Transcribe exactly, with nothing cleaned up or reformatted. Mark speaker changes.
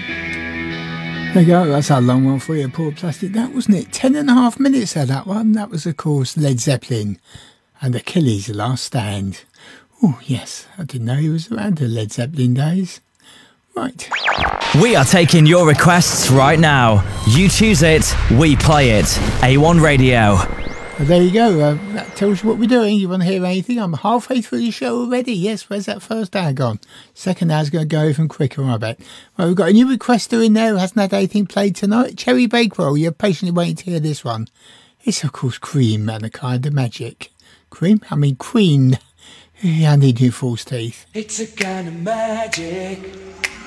Speaker 1: There you go, that's a long one for you, Paul Plastic. That wasn't it? Ten and a half minutes of that one. That was, of course, Led Zeppelin and Achilles' Last Stand. Oh, yes, I didn't know he was around the Led Zeppelin days. Right.
Speaker 2: We are taking your requests right now. You choose it, we play it. A one Radio.
Speaker 1: Well, there you go. Uh, that tells you what we're doing. You want to hear anything? I'm halfway through the show already. Yes, where's that first hour gone? Second hour's going to go even quicker, I bet. Well, we've got a new requester in there who hasn't had anything played tonight. Cherry Bakewell, you're patiently waiting to hear this one. It's, of course, Cream and a Kind of Magic. Cream? I mean, Queen. I need new false teeth.
Speaker 3: It's a kind of magic.